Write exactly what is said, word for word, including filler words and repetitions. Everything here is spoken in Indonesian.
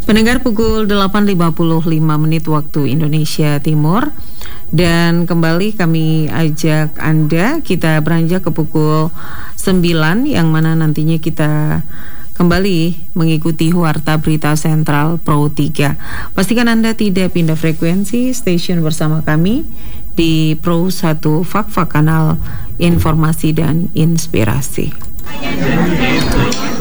Pendengar, pukul delapan lima puluh lima menit waktu Indonesia Timur. Dan kembali kami ajak Anda, kita beranjak ke pukul sembilan, yang mana nantinya kita kembali mengikuti Warta Berita Sentral Pro tiga. Pastikan Anda tidak pindah frekuensi, stasiun bersama kami di Pro satu Fak-Fak, kanal informasi dan inspirasi.